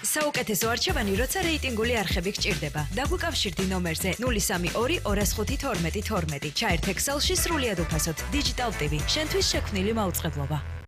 საუკეთესო არჩევანი, როცა რეიტინგული არხები გჭირდება. დაგვიკავშირდი ნომერზე 032 205 12 12. ჩაერთ Excel-ში სრულიად უფასოდ. Digital TV, შენთვის შექმნილი მაუწყებლობა.